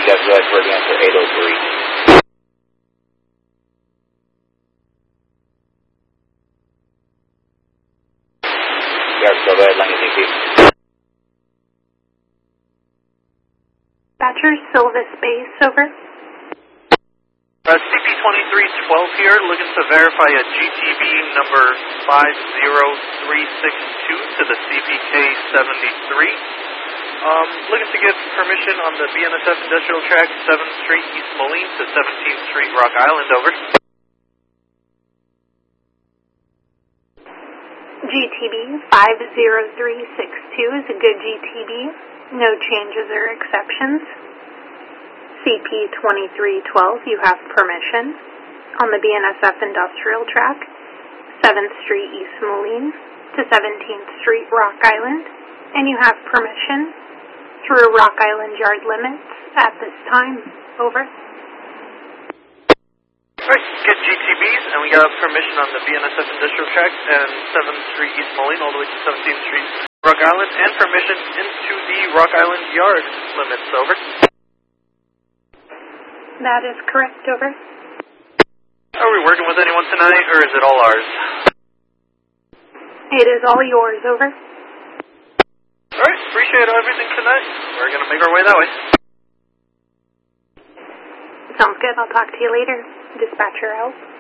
Yes, go ahead for the answer 803. Yes, go ahead, Langit CP. Dispatcher, Silvis Base, over. CP2312 here, looking to verify a GTB number 50362 to the CPK-73. Looking to get permission on the BNSF Industrial Track, 7th Street, East Moline to 17th Street, Rock Island, over. GTB 50362 is a good GTB. No changes or exceptions. CP2312, you have permission on the BNSF Industrial Track, 7th Street, East Moline to 17th Street, Rock Island, and you have permission through Rock Island yard limits at this time. Over. Alright, get GTBs, and we got permission on the BNSF Industrial Track and 7th Street, East Moline, all the way to 17th Street, Rock Island, and permission into the Rock Island yard limits. Over. That is correct. Over. Are we working with anyone tonight, or is it all ours? It is all yours. Over. Alright, appreciate everything tonight. We're going to make our way that way. Sounds good. I'll talk to you later. Dispatcher out.